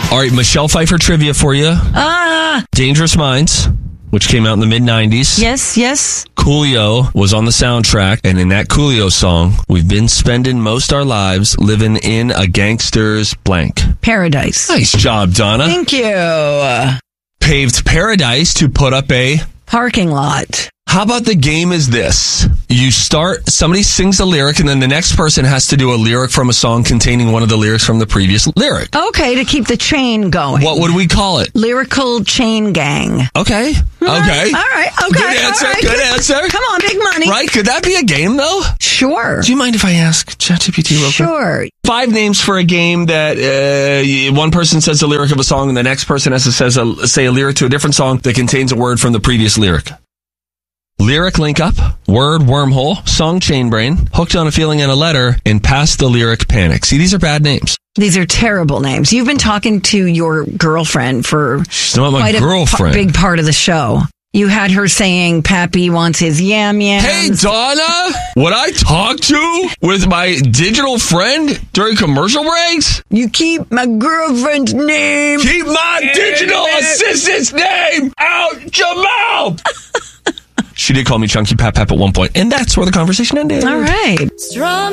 All right, Michelle Pfeiffer trivia for you. Dangerous Minds, which came out in the mid-90s. Yes. Coolio was on the soundtrack, and in that Coolio song, we've been spending most our lives living in a gangster's blank. Paradise. Nice job, Donna. Thank you. Paved paradise to put up a... Parking lot. How about the game is this? You start, somebody sings a lyric, and then the next person has to do a lyric from a song containing one of the lyrics from the previous lyric. Okay, to keep the chain going. What would we call it? Lyrical chain gang. Okay. All right. Good answer. Good answer. Come on, big money. Right? Could that be a game, though? Sure. Do you mind if I ask ChatGPT real quick? Sure. 5 names for a game that one person says the lyric of a song and the next person has to say a lyric to a different song that contains a word from the previous lyric. Lyric link up, word wormhole, song chain brain, hooked on a feeling and a letter, and past the lyric panic. See, these are bad names. These are terrible names. You've been talking to your girlfriend for She's not my quite girlfriend. a big part of the show. You had her saying Pappy wants his yams. Hey, Donna, what I talk to with my digital friend during commercial breaks? You keep my girlfriend's name. Keep my digital assistant's name out your mouth. She did call me Chunky Pap Pap at one point, and that's where the conversation ended. All right.